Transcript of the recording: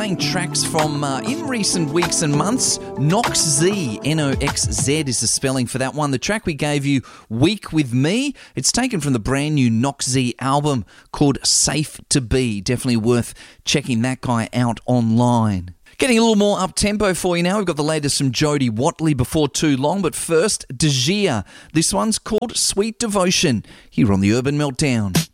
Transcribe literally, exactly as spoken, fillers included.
Playing tracks from uh, in recent weeks and months. Nox Z, N O X Z is the spelling for that one. The track we gave you, Week With Me, it's taken from the brand new Nox Z album called Safe To Be. Definitely worth checking that guy out online. Getting a little more up-tempo for you now. We've got the latest from Jody Watley before too long. But first, De Gia. This one's called Sweet Devotion here on the Urban Meltdown.